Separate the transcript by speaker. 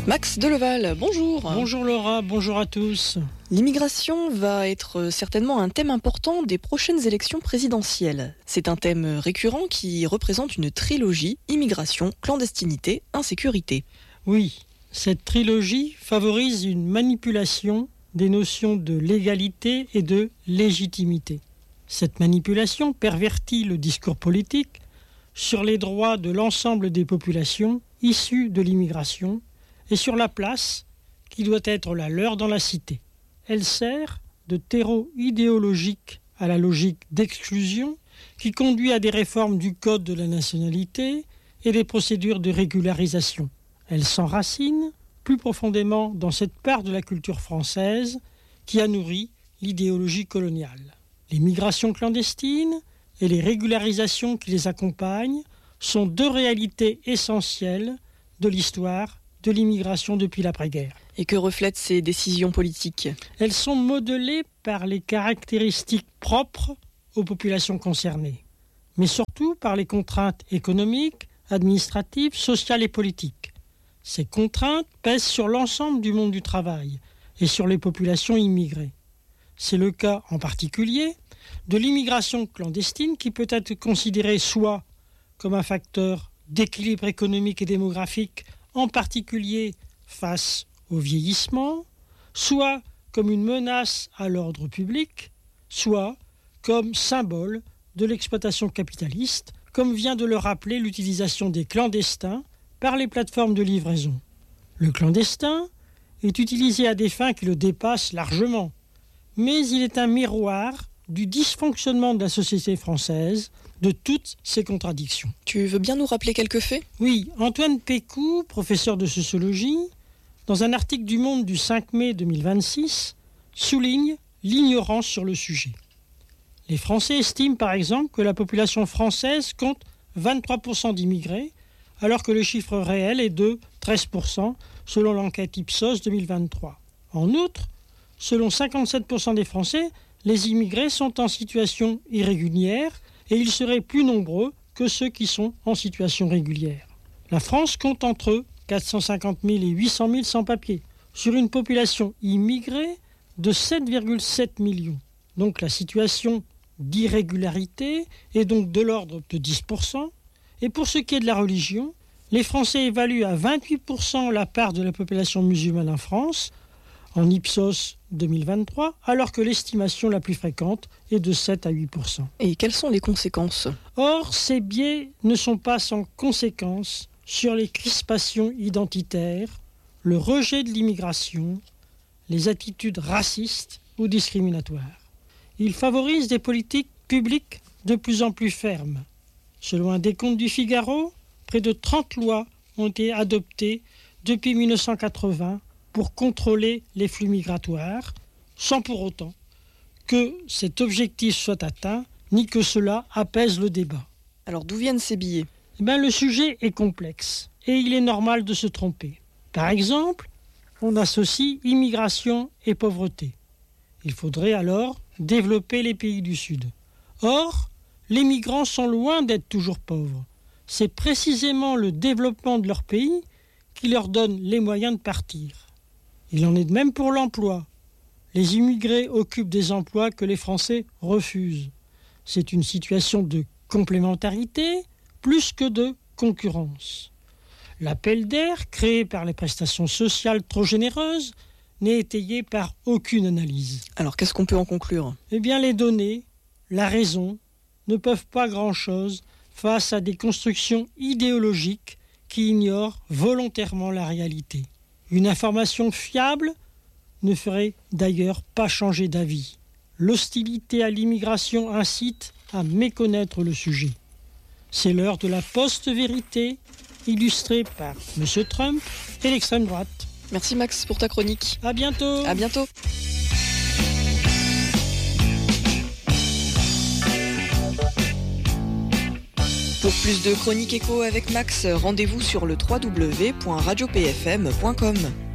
Speaker 1: Max Deleval, bonjour.
Speaker 2: Bonjour Laura, bonjour à tous.
Speaker 1: L'immigration va être certainement un thème important des prochaines élections présidentielles. C'est un thème récurrent qui représente une trilogie, immigration, clandestinité, insécurité.
Speaker 2: Oui, cette trilogie favorise une manipulation des notions de légalité et de légitimité. Cette manipulation pervertit le discours politique sur les droits de l'ensemble des populations issues de l'immigration et sur la place qui doit être la leur dans la cité. Elle sert de terreau idéologique à la logique d'exclusion qui conduit à des réformes du code de la nationalité et des procédures de régularisation. Elle s'enracine plus profondément dans cette part de la culture française qui a nourri l'idéologie coloniale. Les migrations clandestines et les régularisations qui les accompagnent sont deux réalités essentielles de l'histoire de l'immigration depuis l'après-guerre.
Speaker 1: Et que reflètent ces décisions politiques ?
Speaker 2: Elles sont modelées par les caractéristiques propres aux populations concernées, mais surtout par les contraintes économiques, administratives, sociales et politiques. Ces contraintes pèsent sur l'ensemble du monde du travail et sur les populations immigrées. C'est le cas en particulier de l'immigration clandestine qui peut être considérée soit comme un facteur d'équilibre économique et démographique, en particulier face au vieillissement, soit comme une menace à l'ordre public, soit comme symbole de l'exploitation capitaliste, comme vient de le rappeler l'utilisation des clandestins par les plateformes de livraison. Le clandestin est utilisé à des fins qui le dépassent largement, mais il est un miroir du dysfonctionnement de la société française, de toutes ses contradictions.
Speaker 1: Tu veux bien nous rappeler quelques faits ?
Speaker 2: Oui, Antoine Pécou, professeur de sociologie, dans un article du Monde du 5 mai 2026, souligne l'ignorance sur le sujet. Les Français estiment par exemple que la population française compte 23% d'immigrés, alors que le chiffre réel est de 13% selon l'enquête Ipsos 2023. En outre, selon 57% des Français, les immigrés sont en situation irrégulière et ils seraient plus nombreux que ceux qui sont en situation régulière. La France compte entre eux 450 000 et 800 000 sans-papiers, sur une population immigrée de 7,7 millions. Donc la situation d'irrégularité est donc de l'ordre de 10%. Et pour ce qui est de la religion, les Français évaluent à 28% la part de la population musulmane en France, en Ipsos 2023, alors que l'estimation la plus fréquente est de 7 à 8%.
Speaker 1: Et quelles sont les conséquences ?
Speaker 2: Or, ces biais ne sont pas sans conséquences sur les crispations identitaires, le rejet de l'immigration, les attitudes racistes ou discriminatoires. Ils favorisent des politiques publiques de plus en plus fermes. Selon un décompte du Figaro, près de 30 lois ont été adoptées depuis 1980 pour contrôler les flux migratoires, sans pour autant que cet objectif soit atteint, ni que cela apaise le débat.
Speaker 1: Alors d'où viennent ces billets ?
Speaker 2: Le sujet est complexe, et il est normal de se tromper. Par exemple, on associe immigration et pauvreté. Il faudrait alors développer les pays du Sud. Or, les migrants sont loin d'être toujours pauvres. C'est précisément le développement de leur pays qui leur donne les moyens de partir. Il en est de même pour l'emploi. Les immigrés occupent des emplois que les Français refusent. C'est une situation de complémentarité plus que de concurrence. L'appel d'air créé par les prestations sociales trop généreuses n'est étayé par aucune analyse.
Speaker 1: Alors qu'est-ce qu'on peut en conclure ?
Speaker 2: Les données, la raison, ne peuvent pas grand-chose face à des constructions idéologiques qui ignorent volontairement la réalité. Une information fiable ne ferait d'ailleurs pas changer d'avis. L'hostilité à l'immigration incite à méconnaître le sujet. C'est l'heure de la post-vérité, illustrée par M. Trump et l'extrême droite.
Speaker 1: Merci Max pour ta chronique.
Speaker 2: À bientôt.
Speaker 1: À bientôt. Pour plus de chroniques écho avec Max, rendez-vous sur le www.radiopfm.com.